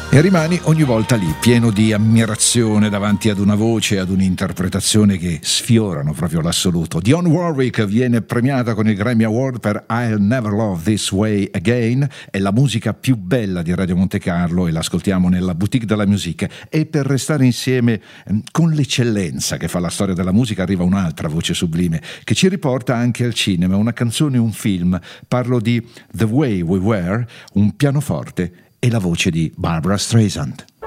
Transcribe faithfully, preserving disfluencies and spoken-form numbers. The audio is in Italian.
E rimani ogni volta lì, pieno di ammirazione davanti ad una voce, ad un'interpretazione che sfiorano proprio l'assoluto. Dionne Warwick viene premiata con il Grammy Award per I'll Never Love This Way Again, è la musica più bella di Radio Monte Carlo e l'ascoltiamo nella Boutique de la Musique. E per restare insieme con l'eccellenza che fa la storia della musica arriva un'altra voce sublime che ci riporta anche al cinema, una canzone, un film. Parlo di The Way We Were, un pianoforte e la voce di Barbra Streisand.